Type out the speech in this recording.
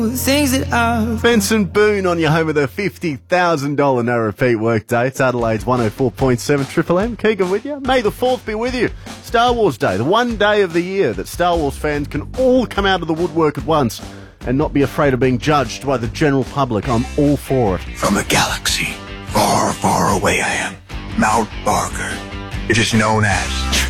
Things that are Benson Boone on your home of the $50,000 no repeat workday. It's Adelaide's 104.7 Triple M. Keegan with you. May the 4th be with you. Star Wars Day, the one day of the year that Star Wars fans can all come out of the woodwork at once and not be afraid of being judged by the general public. I'm all for it. From a galaxy far, far away I am. Mount Barker. It is known as